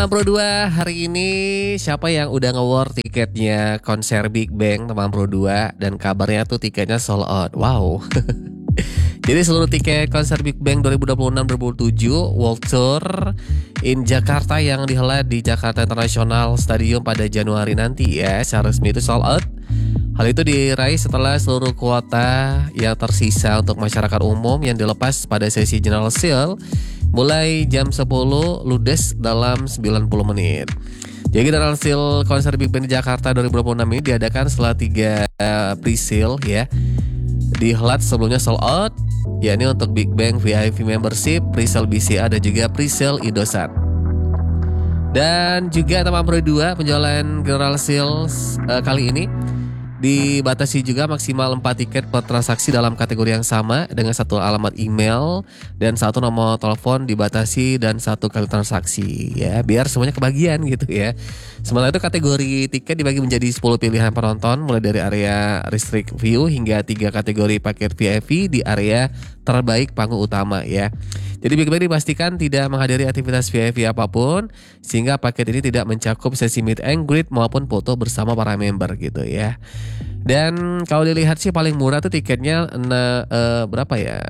Pro 2 hari ini siapa yang udah nge-war tiketnya konser Big Bang teman Pro 2 dan kabarnya tuh tiketnya sold out. Wow. Jadi seluruh tiket konser Big Bang 2026-2027 World Tour in Jakarta yang dihelat di Jakarta International Stadium pada Januari nanti ya, secara resmi itu sold out. Hal itu diraih setelah seluruh kuota yang tersisa untuk masyarakat umum yang dilepas pada sesi General Sale mulai jam 10 ludes dalam 90 menit. Jadi General Sale konser Big Bang di Jakarta 2026 ini diadakan setelah 3 pre-sale ya. Dihelat sebelumnya sold out, yakni untuk Big Bang VIP Membership, pre-sale BCA dan juga pre-sale Indosat. Dan juga teman Pro 2 penjualan General Sales kali ini dibatasi juga maksimal 4 tiket per transaksi dalam kategori yang sama dengan 1 alamat email dan 1 nomor telepon dibatasi dan 1 kali transaksi ya, biar semuanya kebagian gitu ya. Sementara itu kategori tiket dibagi menjadi 10 pilihan penonton mulai dari area restrict view hingga 3 kategori paket VIP di area terbaik panggung utama ya. Jadi Big Bang dipastikan tidak menghadiri aktivitas VIP apapun sehingga paket ini tidak mencakup sesi meet and greet maupun foto bersama para member gitu ya. Dan kalau dilihat sih paling murah tuh tiketnya berapa ya?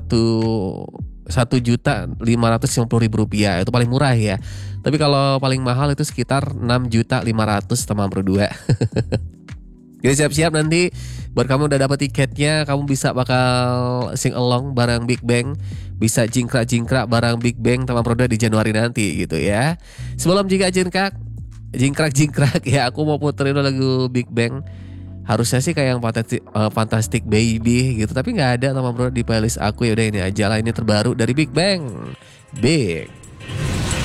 1.550.000 rupiah itu paling murah ya. Tapi kalau paling mahal itu sekitar 6.500.000 teman Pro 2. Jadi siap-siap nanti buat kamu udah dapat tiketnya, kamu bisa bakal sing along bareng Big Bang, bisa jingkrak-jingkrak bareng Big Bang teman Pro 2 di Januari nanti gitu ya. Sebelum jingkrak-jingkrak ya, aku mau puterin lagu Big Bang. Harusnya sih kayak yang Fantastic Baby gitu, tapi nggak ada teman Pro di playlist aku. Ya udah ini aja lah, ini terbaru dari Big Bang, Big.